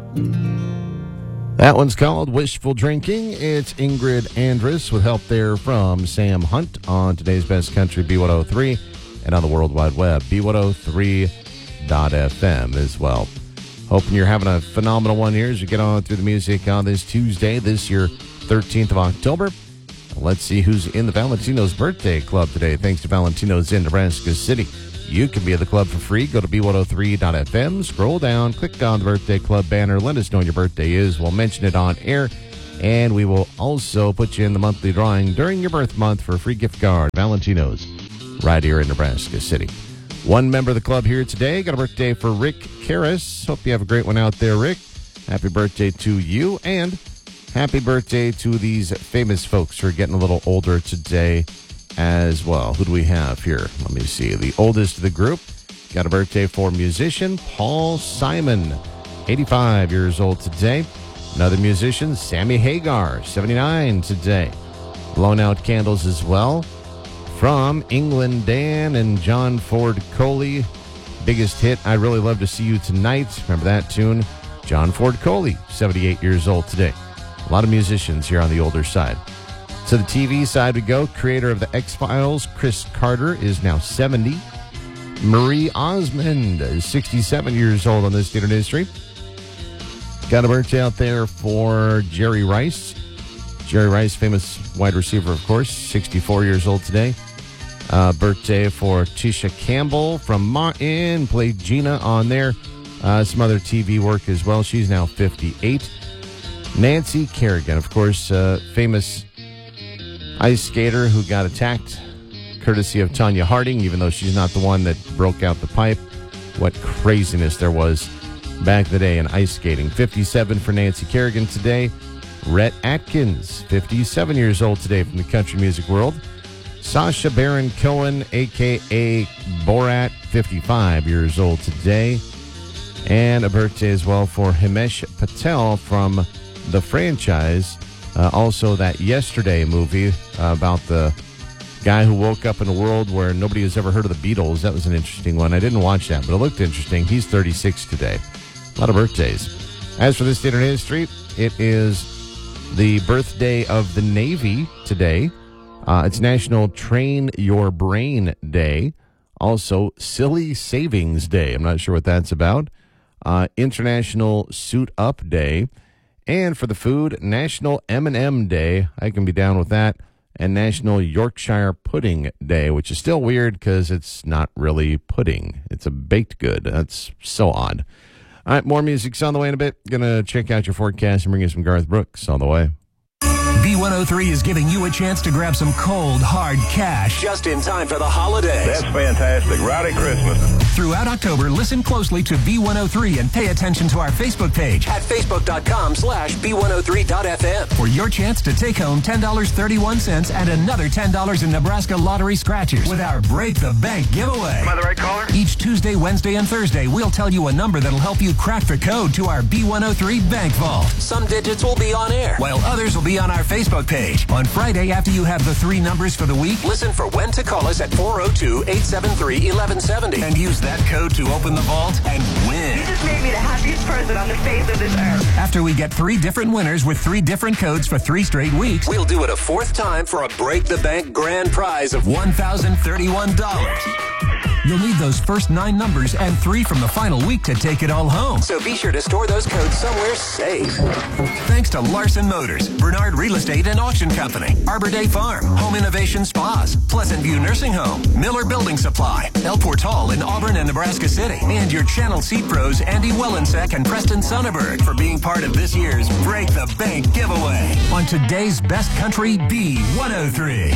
That one's called Wishful Drinking. It's Ingrid Andress with help there from Sam Hunt on today's Best Country B103 and on the World Wide Web, B103.fm as well. Hoping you're having a phenomenal one here as you get on through the music on this Tuesday, this year, 13th of October. Let's see who's in the Valentino's Birthday Club today. Thanks to Valentino's in Nebraska City. You can be at the club for free. Go to B103.fm, scroll down, click on the Birthday Club banner. Let us know when your birthday is. We'll mention it on air, and we will also put you in the monthly drawing during your birth month for a free gift card. Valentino's, right here in Nebraska City. One member of the club here today. Got a birthday for Rick Karras. Hope you have a great one out there, Rick. Happy birthday to you, and happy birthday to these famous folks who are getting a little older today as well. Who do we have here? Let me see. The oldest of the group. Got a birthday for musician Paul Simon, 85 years old today. Another musician, Sammy Hagar, 79 today. Blown out candles as well from England Dan and John Ford Coley. Biggest hit, I Really Love to See You Tonight. Remember that tune? John Ford Coley, 78 years old today. A lot of musicians here on the older side. To the TV side we go. Creator of the X-Files, Chris Carter, is now 70. Marie Osmond is 67 years old on this date in history. Got a birthday out there for Jerry Rice. Jerry Rice, famous wide receiver, of course, 64 years old today. Birthday for Tisha Campbell from Martin, played Gina on there. Some other TV work as well. She's now 58. Nancy Kerrigan, of course, famous ice skater who got attacked courtesy of Tanya Harding, even though she's not the one that broke out the pipe. What craziness there was back in the day in ice skating. 57 for Nancy Kerrigan today. Rhett Atkins, 57 years old today from the country music world. Sacha Baron Cohen, a.k.a. Borat, 55 years old today. And a birthday as well for Himesh Patel from the franchise. Also that Yesterday movie about the guy who woke up in a world where nobody has ever heard of the Beatles. That was an interesting one. I didn't watch that, but it looked interesting. He's 36 today. A lot of birthdays. As for this day in history, it is the birthday of the Navy today. It's National Train Your Brain Day. Also, Silly Savings Day. I'm not sure what that's about. International Suit Up Day. And for the food, National M&M Day. I can be down with that. And National Yorkshire Pudding Day, which is still weird because it's not really pudding. It's a baked good. That's so odd. All right, more music's on the way in a bit. Going to check out your forecast and bring you some Garth Brooks on the way. B103 is giving you a chance to grab some cold, hard cash just in time for the holidays. That's fantastic. Rowdy Christmas. Throughout October, listen closely to B103 and pay attention to our Facebook page at facebook.com/B103.fm for your chance to take home $10.31 and another $10 in Nebraska lottery scratchers with our Break the Bank giveaway. Am I the right caller? Each Tuesday, Wednesday, and Thursday, we'll tell you a number that'll help you crack the code to our B103 Bank Vault. Some digits will be on air, while others will be on our Facebook page. On Friday, after you have the 3 numbers for the week, listen for when to call us at 402-873-1170 and use that code to open the vault and win. You just made me the happiest person on the face of this earth. After we get 3 different winners with 3 different codes for 3 straight weeks, we'll do it a 4th time for a Break the Bank grand prize of $1,031. You'll need those first 9 numbers and 3 from the final week to take it all home. So be sure to store those codes somewhere safe. Thanks to Larson Motors, Bernard Real Estate and Auction Company, Arbor Day Farm, Home Innovation Spas, Pleasant View Nursing Home, Miller Building Supply, El Portal in Auburn and Nebraska City, and your Channel Seat Pros, Andy Wellensek and Preston Sonnenberg for being part of this year's Break the Bank giveaway on today's Best Country B103.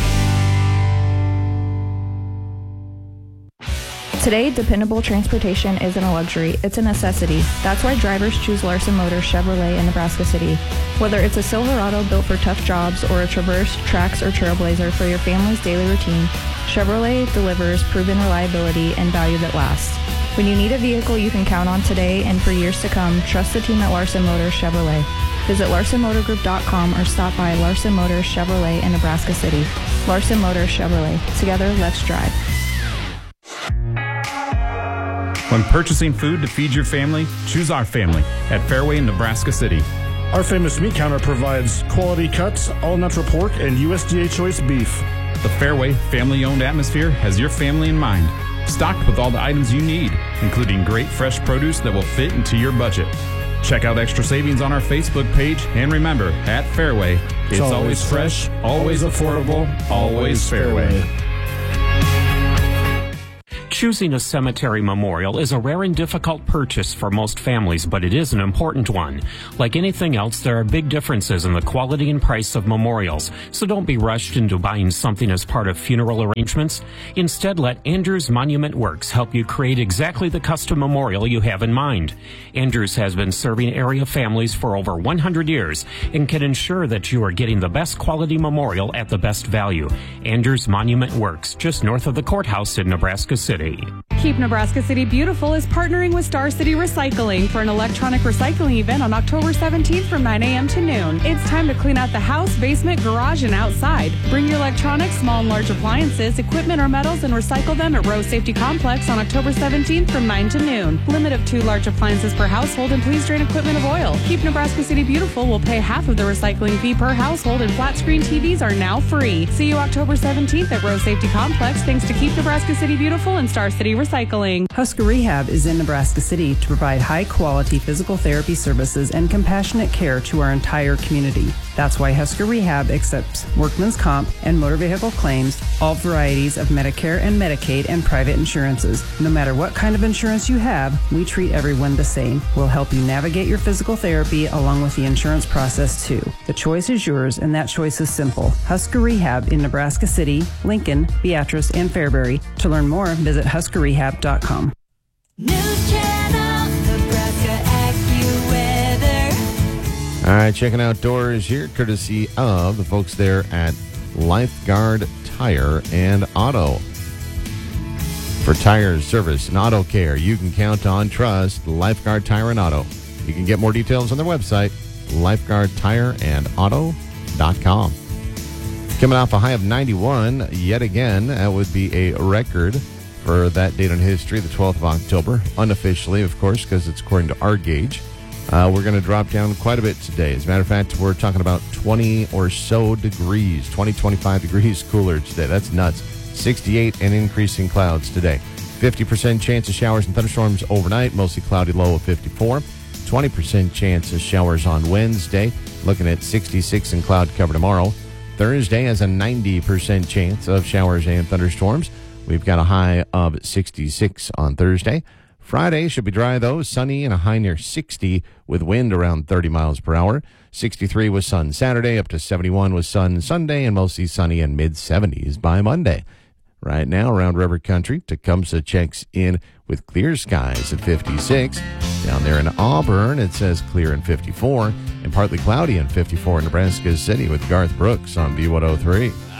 Today, dependable transportation isn't a luxury, it's a necessity. That's why drivers choose Larson Motors Chevrolet in Nebraska City. Whether it's a Silverado built for tough jobs or a Traverse, Trax, or Trailblazer for your family's daily routine, Chevrolet delivers proven reliability and value that lasts. When you need a vehicle you can count on today and for years to come, trust the team at Larson Motors Chevrolet. Visit LarsonMotorGroup.com or stop by Larson Motors Chevrolet in Nebraska City. Larson Motors Chevrolet. Together, let's drive. When purchasing food to feed your family, choose our family at Fairway in Nebraska City. Our famous meat counter provides quality cuts, all-natural pork, and USDA choice beef. The Fairway family-owned atmosphere has your family in mind. Stocked with all the items you need, including great fresh produce that will fit into your budget. Check out extra savings on our Facebook page, and remember, at Fairway, it's always fresh, always affordable, always Fairway. Choosing a cemetery memorial is a rare and difficult purchase for most families, but it is an important one. Like anything else, there are big differences in the quality and price of memorials, so don't be rushed into buying something as part of funeral arrangements. Instead, let Andrews Monument Works help you create exactly the custom memorial you have in mind. Andrews has been serving area families for over 100 years and can ensure that you are getting the best quality memorial at the best value. Andrews Monument Works, just north of the courthouse in Nebraska City. Keep Nebraska City Beautiful is partnering with Star City Recycling for an electronic recycling event on October 17th from 9 a.m. to noon. It's time to clean out the house, basement, garage, and outside. Bring your electronics, small and large appliances, equipment, or metals and recycle them at Rose Safety Complex on October 17th from 9 to noon. Limit of 2 large appliances per household, and please drain equipment of oil. Keep Nebraska City Beautiful will pay half of the recycling fee per household, and flat screen TVs are now free. See you October 17th at Rose Safety Complex, thanks to Keep Nebraska City Beautiful and Star City Recycling. Husker Rehab is in Nebraska City to provide high-quality physical therapy services and compassionate care to our entire community. That's why Husker Rehab accepts workman's comp and motor vehicle claims, all varieties of Medicare and Medicaid and private insurances. No matter what kind of insurance you have, we treat everyone the same. We'll help you navigate your physical therapy along with the insurance process too. The choice is yours, and that choice is simple. Husker Rehab in Nebraska City, Lincoln, Beatrice, and Fairbury. To learn more, visit huskerrehab.com. News Channel, Nebraska AccuWeather. All right, checking outdoors here, courtesy of the folks there at Lifeguard Tire and Auto. For tires, service, and auto care, you can count on, trust Lifeguard Tire and Auto. You can get more details on their website, lifeguardtireandauto.com. Coming off a high of 91, yet again, that would be a record for that date in history, the 12th of October. Unofficially, of course, because it's according to our gauge. We're going to drop down quite a bit today. As a matter of fact, we're talking about 20 or so degrees, 20, 25 degrees cooler today. That's nuts. 68 and increasing clouds today. 50% chance of showers and thunderstorms overnight, mostly cloudy, low of 54. 20% chance of showers on Wednesday, looking at 66 and cloud cover tomorrow. Thursday has a 90% chance of showers and thunderstorms. We've got a high of 66 on Thursday. Friday should be dry, though, sunny and a high near 60 with wind around 30 miles per hour. 63 with sun Saturday, up to 71 with sun Sunday, and mostly sunny and mid-70s by Monday. Right now, around River Country, Tecumseh checks in with clear skies at 56. Down there in Auburn, it says clear in 54, and partly cloudy in 54 in Nebraska City with Garth Brooks on B103.